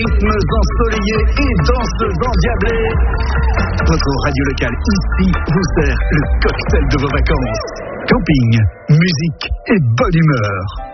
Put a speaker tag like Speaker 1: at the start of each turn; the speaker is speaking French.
Speaker 1: rythmes ensoleillés et danses endiablées. Votre radio locale ici vous sert le cocktail de vos vacances. Camping, musique et bonne humeur.